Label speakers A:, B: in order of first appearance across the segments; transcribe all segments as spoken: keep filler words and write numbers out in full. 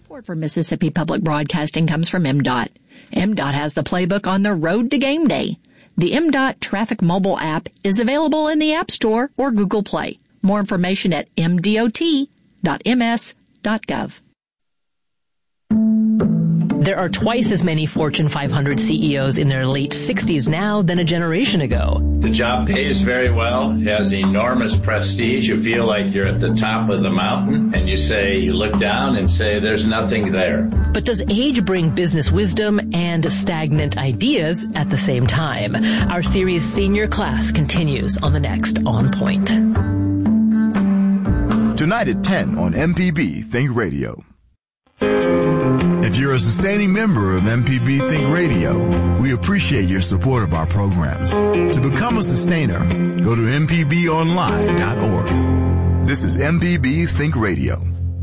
A: Support for Mississippi Public Broadcasting comes from M DOT. M DOT has the playbook on the road to game day. The M DOT Traffic mobile app is available in the App Store or Google Play. More information at m dot dot m s dot gov.
B: There are twice as many Fortune five hundred C E Os in their late sixties now than a generation ago.
C: The job pays very well, has enormous prestige. You feel like you're at the top of the mountain, and you say, you look down and say, there's nothing there.
B: But does age bring business wisdom and stagnant ideas at the same time? Our series Senior Class continues on the next On Point.
D: Tonight at ten on M P B Think Radio. If you're a sustaining member of M P B Think Radio, we appreciate your support of our programs. To become a sustainer, go to m p b online dot org. This is M P B Think Radio.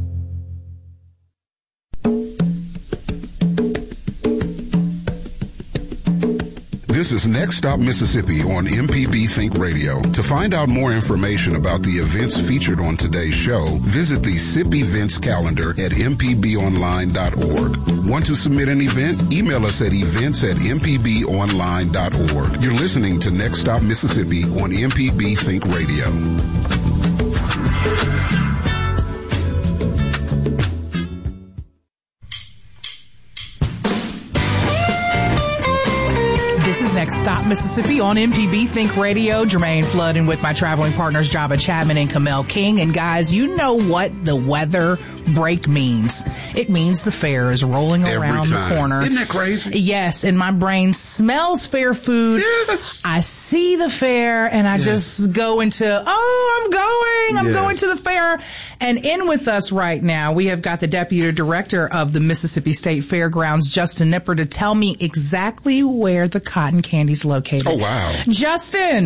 E: This is Next Stop Mississippi on M P B Think Radio. To find out more information about the events featured on today's show, visit the S I P Events calendar at m p b online dot org. Want to submit an event? Email us at events at m p b online dot org. You're listening to Next Stop Mississippi on M P B Think Radio.
F: This is Next Stop Mississippi on M P B Think Radio. Jermaine Flood and with my traveling partners, Java Chapman and Kamel King. And guys, you know what the weather break means. It means the fair is rolling
E: Every
F: around
E: time.
F: the corner.
E: Isn't that crazy?
F: Yes, and my brain smells fair food.
E: Yes.
F: I see the fair and I
E: Yes.
F: just go into, oh, I'm going, I'm
E: Yes.
F: going to the fair. And in with us right now, we have got the Deputy Director of the Mississippi State Fairgrounds, Justin Nipper, to tell me exactly where the cotton candy's located.
E: Oh, wow.
F: Justin!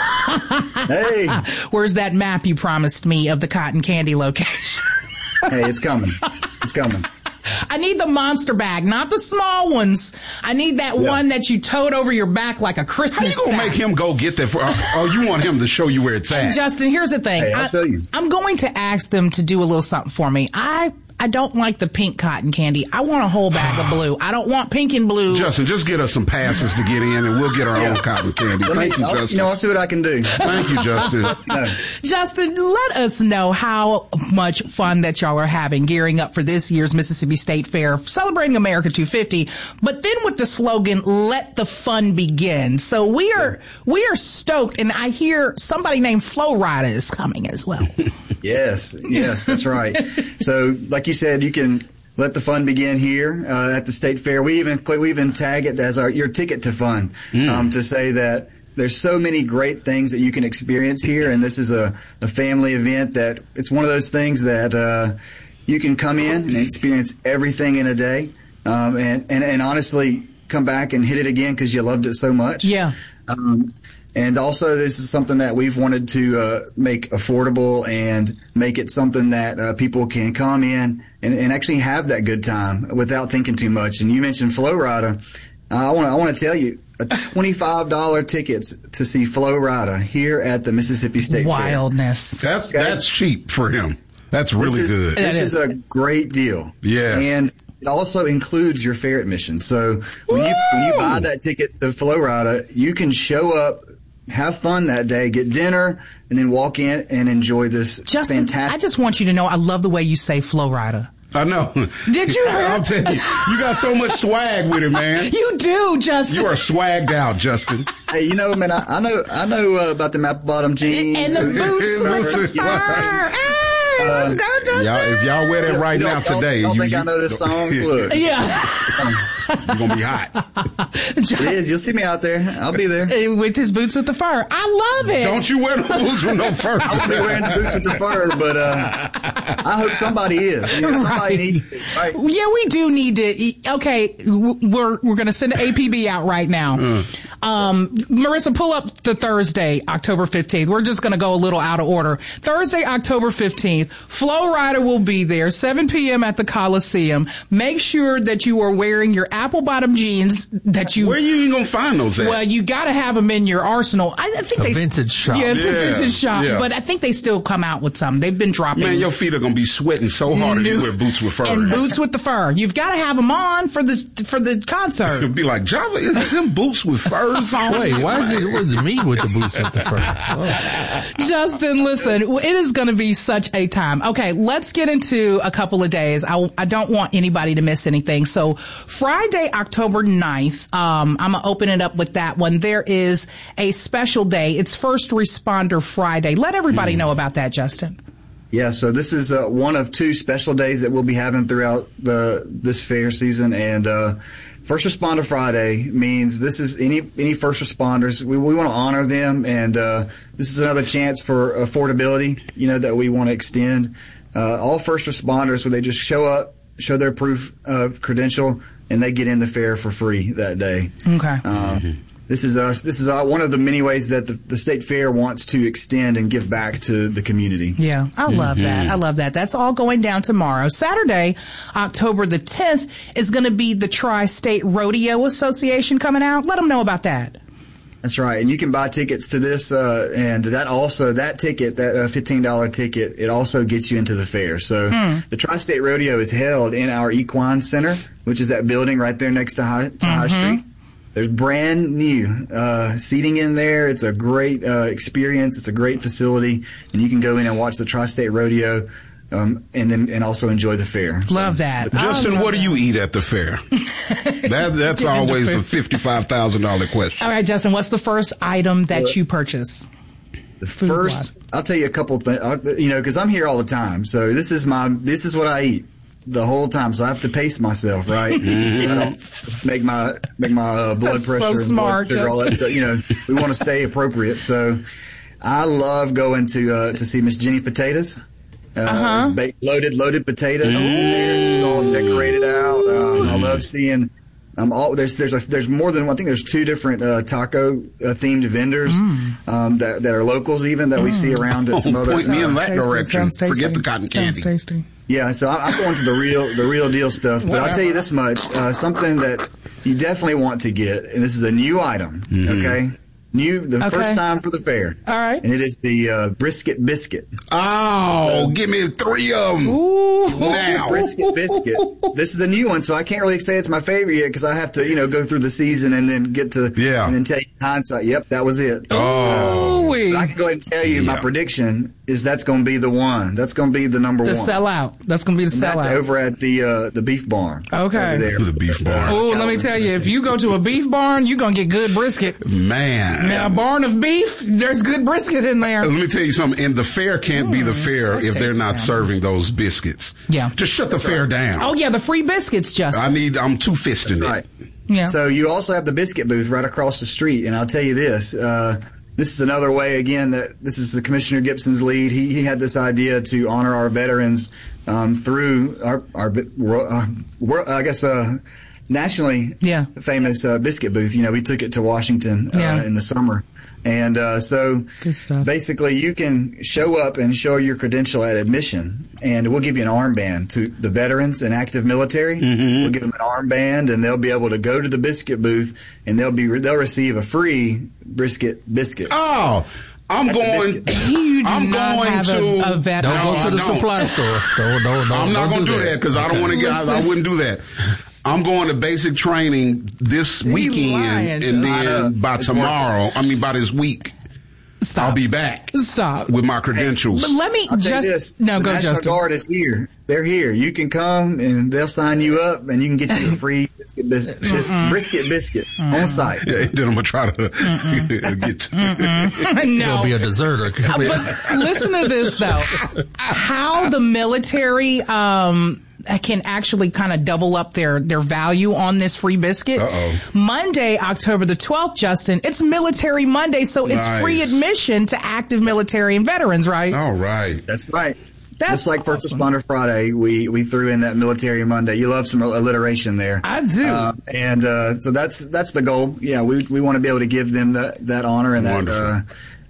G: Hey.
F: Where's that map you promised me of the cotton candy location?
G: Hey, it's coming. It's coming.
F: I need the monster bag, not the small ones. I need that
G: Yeah.
F: one that you tote over your back like a
E: How
F: Christmas
E: you gonna
F: sack.
E: make him go get that for, oh, you want him to show you where it's at?
F: Justin, here's the thing.
G: Hey, I'll
F: I,
G: show you.
F: I'm going to ask them to do a little something for me. I I don't like the pink cotton candy. I want a whole bag of blue. I don't want pink and blue.
E: Justin, just get us some passes to get in and we'll get our own cotton candy.
G: Let me,
E: Thank you,
G: I'll,
E: Justin.
G: you know, I'll see what I can do.
E: Thank you, Justin.
G: No.
F: Justin, let us know how much fun that y'all are having gearing up for this year's Mississippi State Fair, celebrating America two fifty, but then with the slogan, let the fun begin. So we are, we are stoked, and I hear somebody named Flo Rida is coming as well.
G: Yes, yes, that's right. So, like you said, you can let the fun begin here uh, at the State Fair. We even we even tag it as our your ticket to fun
E: Mm.
G: um, to say that there's so many great things that you can experience here, and this is a, a family event that it's one of those things that uh, you can come in and experience everything in a day, um, and, and and honestly come back and hit it again because you loved it so much.
F: Yeah.
G: Um, and also, this is something that we've wanted to uh, make affordable and make it something that uh, people can come in and, and actually have that good time without thinking too much. And you mentioned Flo Rida. Uh, I want to I want to tell you, a twenty-five dollars tickets to see Flo Rida here at the Mississippi State
F: Wildness.
E: That's
G: Okay.
E: that's cheap for him. That's
G: Fair.
E: really
G: This is,
E: good.
G: This
F: That
G: is.
F: is.
G: a great deal.
E: Yeah.
G: And it also includes your fair admission. So when you when you buy that ticket to Flo Rida, you can show up, have fun that day, get dinner, and then walk in and enjoy this
F: Justin,
G: fantastic.
F: I just want you to know I love the way you say Flo Rida.
E: I know.
F: Did you?
E: I'll tell you, you got so much swag with it, man.
F: You do, Justin.
E: You are swagged out, Justin.
G: Hey, you know, man, I, I know, I know uh, about the apple bottom jeans
F: And the boots with the fur. Hey, let's go, Justin.
E: Y'all, if y'all wear that right
G: You
E: now
G: don't- don't-
E: today,
G: don't
E: you,
G: think
E: you
G: I know this song? Look.
F: Yeah.
E: you're gonna be hot.
G: It is. You'll see me out there. I'll be there.
F: With his boots with the fur. I love it.
E: Don't you wear the boots with no fur?
G: I won't be wearing the boots with the fur, but uh, I hope somebody is. You know, somebody
F: Right.
G: needs to. Right?
F: Yeah, we do need to. Okay, w- we're we're going to send A P B out right now.
E: Mm.
F: Um, Marissa, pull up the Thursday, October fifteenth. We're just going to go a little out of order. Thursday, October fifteenth. Flo Rida will be there, seven p.m. at the Coliseum. Make sure that you are wearing your apple bottom jeans that you...
E: Where you even going to find those at?
F: Well, you got to have them in your arsenal. I, I think
H: a
F: they...
H: vintage shop.
F: Yeah, it's
E: yeah,
F: a vintage shop.
E: yeah.
F: But I think they still come out with some. They've been dropping...
E: Man, your feet are going to be sweating so hard if you wear boots with fur.
F: And boots with the fur. You've got to have them on for the for the concert.
E: It'll be like, Java, is them boots with furs on?
H: Wait, why is it, what does it mean with the boots with the fur? Oh.
F: Justin, listen, it is going to be such a time. Okay, let's get into a couple of days. I, I don't want anybody to miss anything. So Friday, October ninth, um, I'm going to open it up with that one. There is a special day. It's First Responder Friday. Let everybody mm. know about that, Justin.
G: Yeah, so this is uh, one of two special days that we'll be having throughout the this fair season, and uh, First Responder Friday means this is any any first responders. We we want to honor them, and uh, this is another chance for affordability, you know, that we want to extend. Uh, all first responders, where they just show up, show their proof of credential, and they get in the fair for free that day.
F: Okay.
G: Um, mm-hmm. This is us. This is uh, one of the many ways that the, the state fair wants to extend and give back to the community.
F: Yeah, I love mm-hmm. that. I love that. That's all going down tomorrow. Saturday, October the tenth, is going to be the Tri-State Rodeo Association coming out. Let them know about that.
G: That's right, and you can buy tickets to this, uh, and that also, that ticket, that uh, fifteen dollars ticket, it also gets you into the fair. So mm. the Tri-State Rodeo is held in our Equine Center, which is that building right there next to High, to mm-hmm. High Street. There's brand new uh seating in there. It's a great uh experience. It's a great facility, and you can go in and watch the Tri-State Rodeo, um, and then and also enjoy the fair.
F: Love
G: so,
F: that.
E: Justin,
F: love
E: what
F: that.
E: do you eat at the fair? that That's always the fifty-five thousand dollars question.
F: All right, Justin, what's the first item that uh, you purchase?
G: The first, I'll tell you a couple things, you know, because I'm here all the time. So this is my, this is what I eat the whole time. So I have to pace myself, right? So I don't make my, make my uh, blood
F: That's
G: pressure
F: so
G: and
F: smart,
G: blood sugar, all that, you know, we want to stay appropriate. So I love going to, uh, to see Miss Jenny Potatoes. Uh,
F: uh-huh.
G: ba- loaded, loaded potatoes. They're all decorated out. Um, I love seeing, Um, all, there's, there's a, there's more than one. I think there's two different, uh, taco, uh, themed vendors, mm. um, that, that are locals even that mm. we see around at some
E: oh,
G: other.
E: Point me in that
F: tasty.
E: direction.
F: Sounds
E: Forget the cotton candy.
F: Sounds tasty.
G: Yeah, so I'm going to the real, the real deal stuff. But
F: Whatever.
G: I'll tell you this much, uh, something that you definitely want to get, and this is a new item, mm-hmm. okay? New, the
F: okay.
G: first time for the fair.
F: All right.
G: And it is the, uh, brisket biscuit.
E: Oh, give me three of them.
F: Ooh.
E: Now.
G: Brisket biscuit. This is a new one, so I can't really say it's my favorite yet because I have to, you know, go through the season and then get to,
E: yeah.
G: and then tell you hindsight, yep, that was it.
E: Oh.
G: Uh, I can go ahead and tell you yeah. my prediction is that's going to be the one. That's going to be the number
F: the
G: one.
F: The sellout. That's going to be the
G: and
F: sellout.
G: That's over at the, uh, the beef barn.
F: Okay.
G: Over there.
E: The beef barn.
F: Oh, let me tell you, if you go to a beef barn, you're going to get good brisket.
E: Man.
F: Now, a barn of beef, there's good brisket in there.
E: Let me tell you something. And the fair can't mm, be the fair if they're not serving those biscuits.
F: Yeah.
E: Just shut
G: that's
E: the fair
G: right.
E: down.
F: Oh, yeah, the free biscuits, Justin.
E: I need, I'm two-fisting it.
G: Right.
F: Yeah.
G: So you also have the biscuit booth right across the street. And I'll tell you this, uh, this is another way, again, that this is the Commissioner Gibson's lead. He, he had this idea to honor our veterans, um, through our, our, uh, I guess, uh, nationally
F: yeah.
G: famous, uh, biscuit booth. You know, we took it to Washington, uh,
F: yeah.
G: in the summer. And, uh, so basically you can show up and show your credential at admission, and we'll give you an armband to the veterans and active military. Mm-hmm. We'll give them an armband, and they'll be able to go to the biscuit booth, and they'll be, they'll receive a free brisket biscuit.
E: Oh, I'm
G: At
E: going.
F: You do
E: I'm
F: not
E: going
F: have
E: to.
F: A, a veteran.
H: Don't go to the
E: don't.
H: supply store. Don't, don't, don't,
E: I'm not
H: going to
E: do that because okay. I don't want to get. I, I wouldn't do that. I'm going to basic training this weekend,
F: lying,
E: and then by
G: it's
E: tomorrow, I mean by this week,
F: Stop.
E: I'll be back.
F: Stop
E: with my credentials.
F: But let me
G: I'll
F: just
G: this,
F: no
G: the
F: go.
G: National
F: Justin.
G: Guard is here. They're here. You can come and they'll sign you up, and you can get you a free brisket biscuit, bis- brisket biscuit on site.
E: Yeah, then I'm gonna try to get. To
F: no,
H: you'll be a deserter.
F: But listen to this though. How the military um can actually kind of double up their, their value on this free biscuit.
E: Uh-oh.
F: Monday, October the twelfth, Justin, it's Military Monday, so it's
E: nice.
F: free admission to active military and veterans, right?
E: All right.
G: That's right.
F: That's
G: Just like First
F: awesome.
G: Responder Friday, we, we threw in that Military Monday. You love some alliteration there.
F: I do.
G: Uh, and, uh, so that's, that's the goal. Yeah, we, we want to be able to give them that, that honor and
E: Wonderful.
G: that, uh,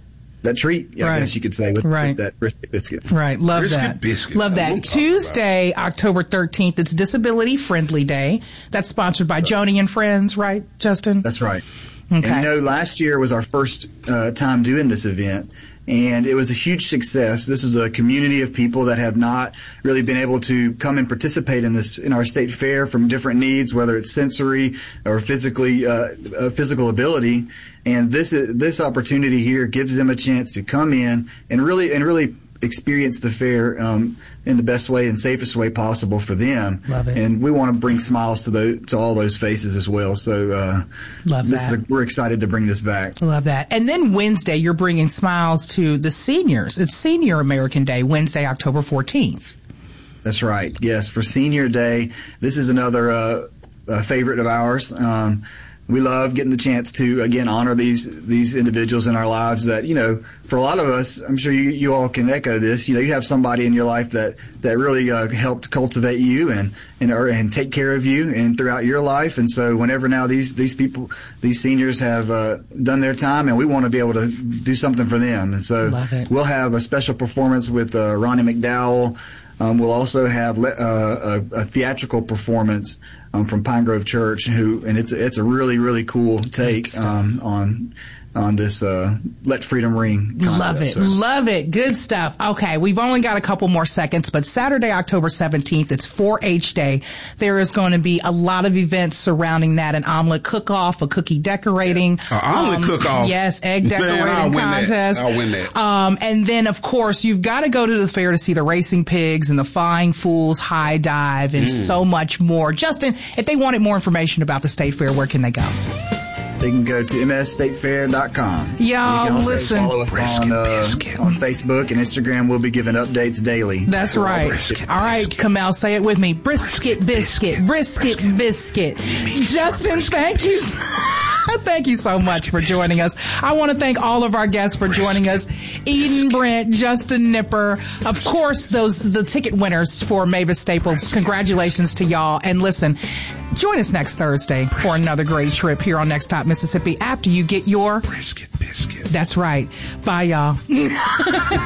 G: that treat, I
F: right.
G: guess you could say, with,
F: right.
G: with that brisket biscuit.
F: Right. Love
E: brisket
F: that.
E: Biscuit.
F: Love that.
E: We'll
F: Tuesday, October thirteenth, it's Disability Friendly Day. That's sponsored by Joni and Friends, right, Justin?
G: That's right.
F: Okay.
G: And you know, last year was our first uh, time doing this event, and it was a huge success. This is a community of people that have not really been able to come and participate in this, in our state fair, from different needs, whether it's sensory or physically, uh, uh, physical ability. And this, this opportunity here gives them a chance to come in and really, and really experience the fair, um, in the best way and safest way possible for them.
F: Love it.
G: And we want to bring smiles to those, to all those faces as well. So, uh,
F: Love
G: this
F: that.
G: Is a, we're excited to bring this back.
F: Love that. And then Wednesday, you're bringing smiles to the seniors. It's Senior American Day, Wednesday, October fourteenth.
G: That's right. Yes, for Senior Day, this is another uh, uh, favorite of ours. Um, we love getting the chance to, again, honor these these individuals in our lives that, you know, for a lot of us, I'm sure you, you all can echo this, you know, you have somebody in your life that, that really uh, helped cultivate you and, and, or, and take care of you and throughout your life. And so whenever now these, these people, these seniors have uh, done their time, and we want to be able to do something for them. And so we'll have a special performance with uh, Ronnie McDowell. Um, we'll also have le- uh, a, a theatrical performance um, from Pine Grove Church, who, and it's it's a really really cool take um, on on this uh, Let Freedom Ring concept.
F: Love it.
G: So.
F: Love it. Good stuff. Okay, we've only got a couple more seconds, but Saturday, October seventeenth, it's four H Day. There is going to be a lot of events surrounding that, an omelet cook-off, a cookie decorating.
E: An omelet
F: um,
E: cook-off?
F: Yes, egg decorating
E: Man, I'll win
F: contest.
E: that. I'll win that.
F: Um, and then, of course, you've got to go to the fair to see the racing pigs and the Flying Fools high dive and mm. so much more. Justin, if they wanted more information about the state fair, where can they go?
G: They can go to m s state fair dot com.
F: Y'all,
G: you can also
F: listen.
G: follow us
E: Brisket,
G: on, uh,
E: biscuit.
G: on Facebook and Instagram. We'll be giving updates daily.
F: That's right.
E: Brisket,
F: All right,
E: biscuit.
F: Kamel, say it with me. Brisket, biscuit, brisket, biscuit. Justin, thank you. Thank you so much for joining us. I want to thank all of our guests for joining us. Eden Brent, Justin Nipper, of course, those the ticket winners for Mavis Staples. Congratulations to y'all. And listen, join us next Thursday for another great trip here on Next Stop Mississippi after you get your
E: Brisket biscuit.
F: That's right. Bye, y'all.